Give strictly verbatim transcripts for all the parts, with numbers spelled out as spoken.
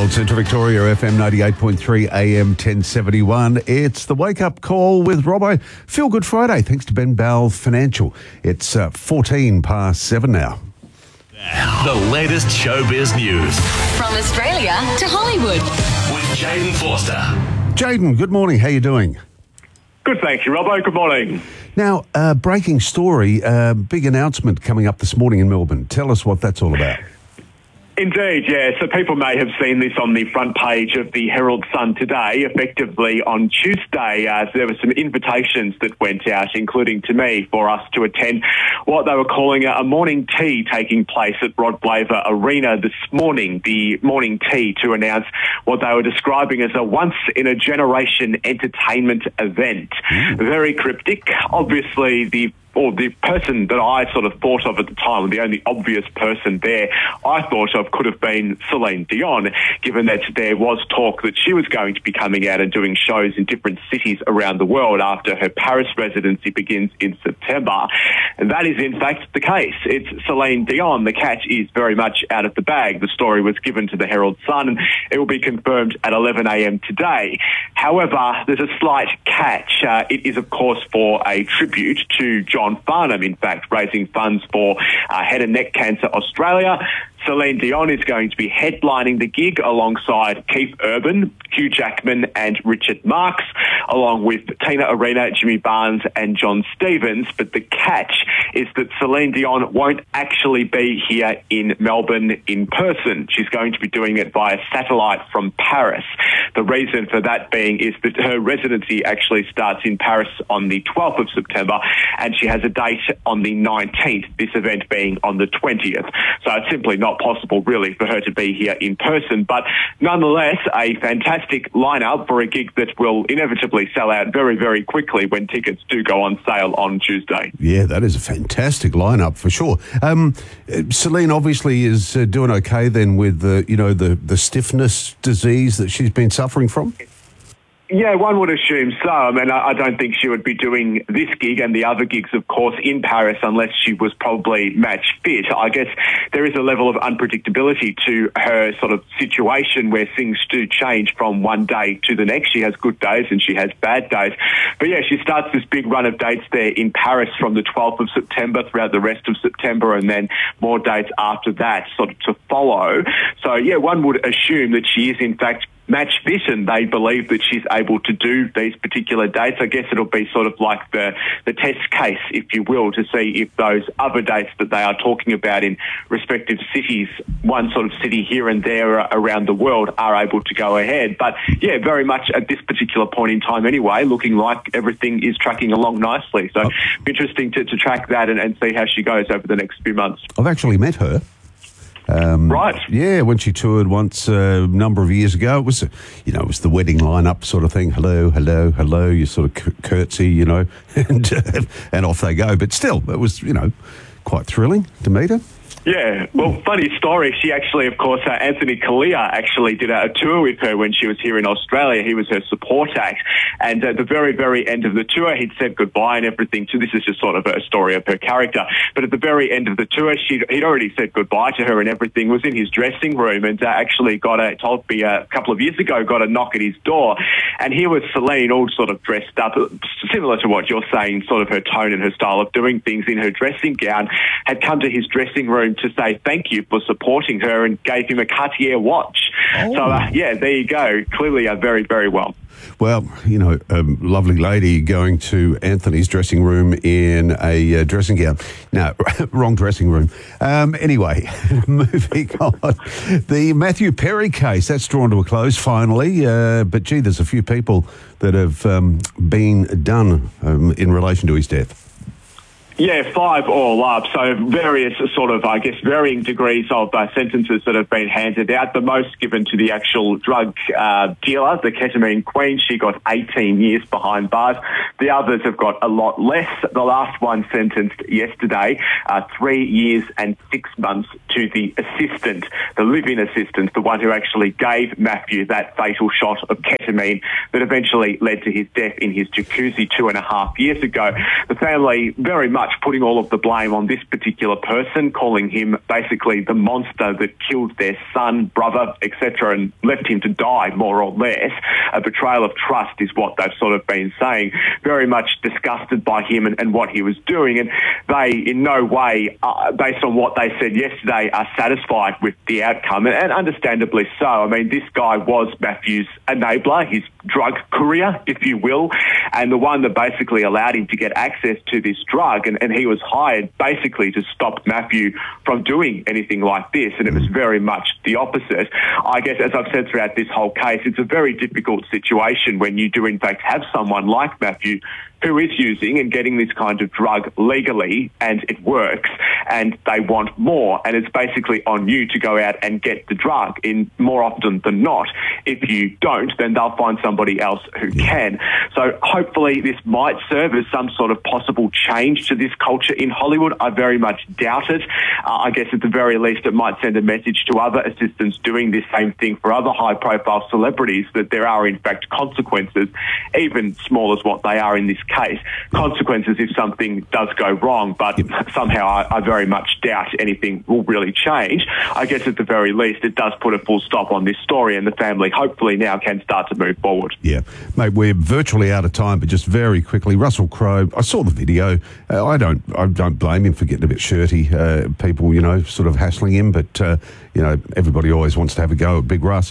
Gold Central Victoria, F M ninety-eight point three, A M ten seventy-one. It's the Wake Up Call with Robbo. Feel Good Friday, thanks to Ben Bell Financial. It's uh, fourteen past seven now. The latest showbiz news. From Australia to Hollywood. With Jaden Forster. Jaden, good morning. How you doing? Good, thank you, Robbo. Good morning. Now, uh, breaking story, uh, big announcement coming up this morning in Melbourne. Tell us what that's all about. Indeed, yeah. So people may have seen this on the front page of the Herald Sun today. Effectively, on Tuesday, uh, there were some invitations that went out, including to me, for us to attend what they were calling a, a morning tea taking place at Rod Laver Arena this morning. The morning tea to announce what they were describing as a once-in-a-generation entertainment event. Mm. Very cryptic. Obviously, the or the person that I sort of thought of at the time, the only obvious person there I thought of could have been Celine Dion, given that there was talk that she was going to be coming out and doing shows in different cities around the world after her Paris residency begins in September. And that is in fact the case. It's Celine Dion. The catch is very much out of the bag. The story was given to the Herald Sun and it will be confirmed at eleven a.m. today. However, there's a slight catch. Uh, it is, of course, for a tribute to John Farnham, in fact, raising funds for uh, Head and Neck Cancer Australia. Celine Dion is going to be headlining the gig alongside Keith Urban, Hugh Jackman and Richard Marx, along with Tina Arena, Jimmy Barnes and John Stevens. But the catch is that Celine Dion won't actually be here in Melbourne in person. She's going to be doing it via satellite from Paris. The reason for that being is that her residency actually starts in Paris on the twelfth of September and she has a date on the nineteenth, this event being on the twentieth. So it's simply not possible really for her to be here in person, but nonetheless a fantastic lineup for a gig that will inevitably sell out very, very quickly when tickets do go on sale on Tuesday. Yeah, that is a fantastic lineup for sure. Um, Celine obviously is uh, doing okay then with the, you know, the, the stiffness disease that she's been suffering from? Yeah, one would assume so. I mean, I don't think she would be doing this gig and the other gigs, of course, in Paris unless she was probably match fit. I guess there is a level of unpredictability to her sort of situation where things do change from one day to the next. She has good days and she has bad days. But yeah, she starts this big run of dates there in Paris from the twelfth of September throughout the rest of September and then more dates after that sort of to follow. So yeah, one would assume that she is in fact match fit and they believe that she's able to do these particular dates. I guess it'll be sort of like the, the test case, if you will, to see if those other dates that they are talking about in respective cities, one sort of city here and there around the world, are able to go ahead. But yeah, very much at this particular point in time anyway, looking like everything is tracking along nicely. So oh. interesting to, to track that and, and see how she goes over the next few months. I've actually met her. Um, right. Yeah, when she toured once uh, a number of years ago, it was, you know, it was the wedding lineup sort of thing. Hello, hello, hello. You sort of c- curtsy, you know, and uh, and off they go. But still, it was, you know, quite thrilling to meet her. Yeah, well, funny story. She actually, of course, uh, Anthony Kalia actually did a, a tour with her when she was here in Australia. He was her support act. And at the very, very end of the tour, he'd said goodbye and everything. So this is just sort of a story of her character. But at the very end of the tour, she'd, he'd already said goodbye to her and everything, was in his dressing room and uh, actually got a, told me a couple of years ago, got a knock at his door. And here was Celine all sort of dressed up, similar to what you're saying, sort of her tone and her style of doing things in her dressing gown, had come to his dressing room to say thank you for supporting her and gave him a Cartier watch. Oh. So, uh, yeah, there you go. Clearly uh, very, very well. Well, you know, a lovely lady going to Anthony's dressing room in a uh, dressing gown. No, wrong dressing room. Um, anyway, moving on. The Matthew Perry case, that's drawn to a close finally. Uh, but, gee, there's a few people that have um, been done um, in relation to his death. Yeah, five all up. So various sort of, I guess, varying degrees of uh, sentences that have been handed out. The most given to the actual drug uh, dealer, the ketamine queen. She got eighteen years behind bars. The others have got a lot less. The last one sentenced yesterday, uh, three years and six months to the assistant, the live-in assistant, the one who actually gave Matthew that fatal shot of ketamine that eventually led to his death in his jacuzzi two and a half years ago. The family very much much putting all of the blame on this particular person, calling him basically the monster that killed their son, brother, et cetera, and left him to die, more or less. A betrayal of trust is what they've sort of been saying. Very much disgusted by him and, and what he was doing, and they in no way, uh, based on what they said yesterday, are satisfied with the outcome, and, and understandably so. I mean, this guy was Matthew's enabler, his drug courier, if you will, and the one that basically allowed him to get access to this drug, and, and he was hired basically to stop Matthew from doing anything like this, and it was very much the opposite. I guess, as I've said throughout this whole case, it's a very difficult situation when you do in fact have someone like Matthew who is using and getting this kind of drug legally, and it works, and they want more, and it's basically on you to go out and get the drug. In more often than not, if you don't, then they'll find somebody else who can. So hopefully this might serve as some sort of possible change to this culture in Hollywood. I very much doubt it. Uh, I guess at the very least it might send a message to other assistants doing this same thing for other high-profile celebrities that there are in fact consequences, even small as what they are in this case. Consequences if something does go wrong, but yep. somehow I, I very much doubt anything will really change. I guess at the very least it does put a full stop on this story, and the family hopefully now can start to move forward. Yeah, mate, we're virtually out of time, but just very quickly, Russell Crowe, I saw the video. Uh, I don't I don't blame him for getting a bit shirty. Uh, people, you know, sort of hassling him, but, uh, you know, everybody always wants to have a go at Big Russ.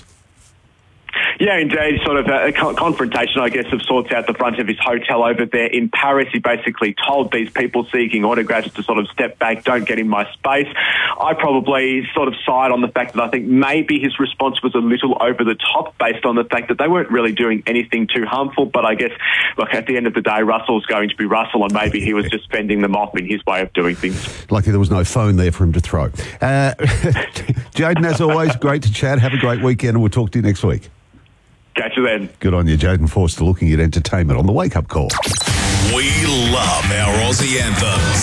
Yeah, indeed, sort of a, a confrontation, I guess, of sorts out the front of his hotel over there in Paris. He basically told these people seeking autographs to sort of step back, don't get in my space. I probably sort of side on the fact that I think maybe his response was a little over the top based on the fact that they weren't really doing anything too harmful. But I guess, look, at the end of the day, Russell's going to be Russell, and maybe he was just fending them off in his way of doing things. Lucky there was no phone there for him to throw. Uh, Jayden, as always, great to chat. Have a great weekend, and we'll talk to you next week. Catch you then. Good on you, Jayden Forster, looking at entertainment on the Wake Up Call. We love our Aussie anthems.